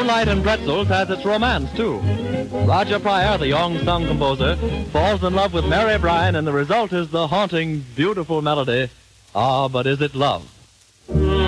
Moonlight and Pretzels has its romance, too. Roger Pryor, the young song composer, falls in love with Mary Bryan, and the result is the haunting, beautiful melody, Ah, But Is It Love?